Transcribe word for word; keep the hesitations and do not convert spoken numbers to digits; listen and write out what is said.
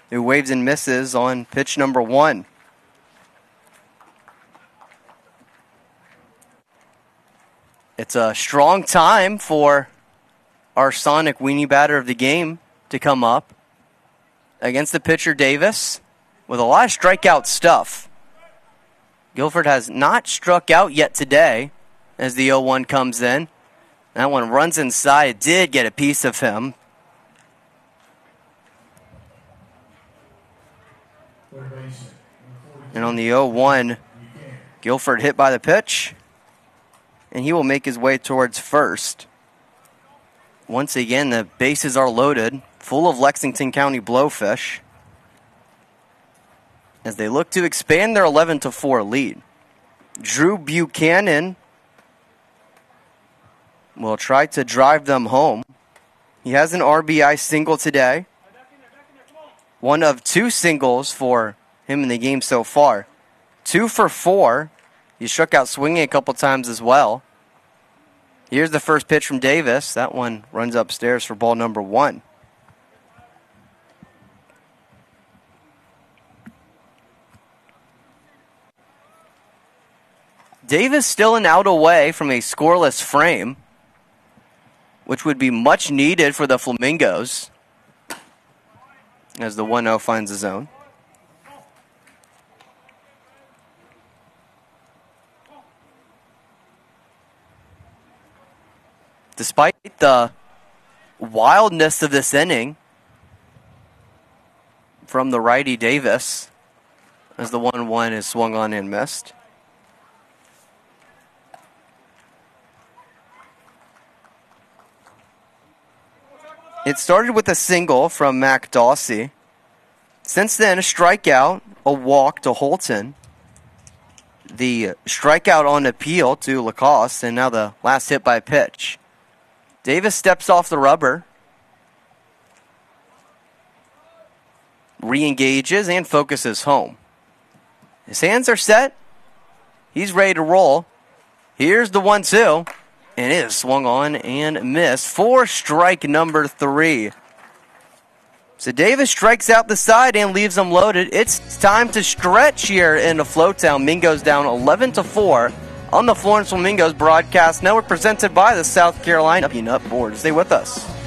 who waves and misses on pitch number one. It's a strong time for our Sonic weenie batter of the game to come up against the pitcher Davis with a lot of strikeout stuff. Guilford has not struck out yet today as the oh one comes in. That one runs inside. It did get a piece of him. And on the oh one, Guilford hit by the pitch, and he will make his way towards first. Once again, the bases are loaded, full of Lexington County Blowfish, as they look to expand their eleven to four lead. Drew Buchanan will try to drive them home. He has an R B I single today. One of two singles for him in the game so far. Two for four. He struck out swinging a couple times as well. Here's the first pitch from Davis. That one runs upstairs for ball number one. Davis still an out away from a scoreless frame, which would be much needed for the Flamingos as the one oh finds the zone. Despite the wildness of this inning from the righty Davis, as the one one is swung on and missed. It started with a single from Mac Dawsey. Since then, a strikeout, a walk to Holton. The strikeout on appeal to Lacoste, and now the last hit by pitch. Davis steps off the rubber. Re-engages and focuses home. His hands are set. He's ready to roll. Here's the one two. And it is swung on and missed for strike number three. So Davis strikes out the side and leaves them loaded. It's time to stretch here in the Flowtown. Mingo's down eleven to four on the Florence Flamingos Broadcast Network, presented by the South Carolina Peanut Board. Stay with us.